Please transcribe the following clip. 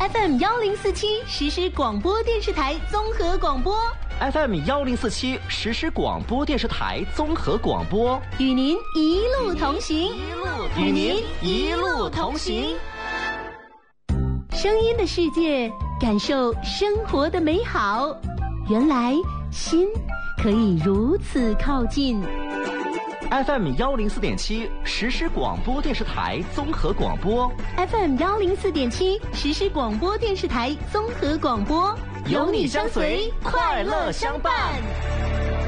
FM 1047实时广播电视台综合广播。 FM 1047实时广播电视台综合广播， 与您一路同行， 与您一路同行。 声音的世界，感受生活的美好。原来心可以如此靠近。 FM 104.7实时广播电视台综合广播， FM 104.7实时广播电视台综合广播， 有你相随，快乐相伴。